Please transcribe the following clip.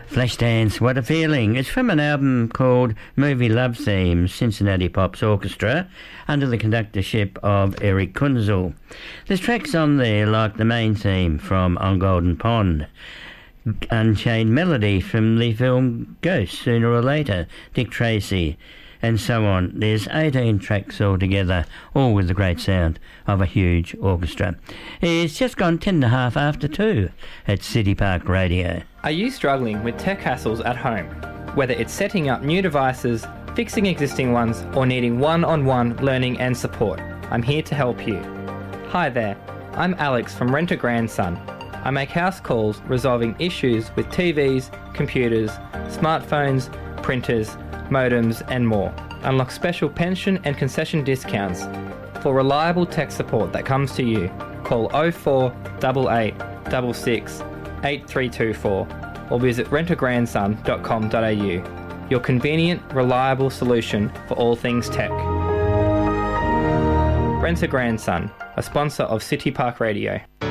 Flashdance, What a Feeling. It's from an album called Movie Love Theme, Cincinnati Pops Orchestra, under the conductorship of Eric Kunzel. There's tracks on there like the main theme from On Golden Pond, Unchained Melody from the film Ghost, Sooner or Later, Dick Tracy, and so on. There's 18 tracks altogether, all with the great sound of a huge orchestra. It's just gone 10:30 after 2 at City Park Radio. Are you struggling with tech hassles at home? Whether it's setting up new devices, fixing existing ones, or needing one-on-one learning and support, I'm here to help you. Hi there, I'm Alex from Rent a Grandson. I make house calls resolving issues with TVs, computers, smartphones, printers, modems and more. Unlock special pension and concession discounts. For reliable tech support that comes to you, call 0488 66 8324 or visit rentagrandson.com.au. Your convenient, reliable solution for all things tech. Rent a Grandson, a sponsor of City Park Radio.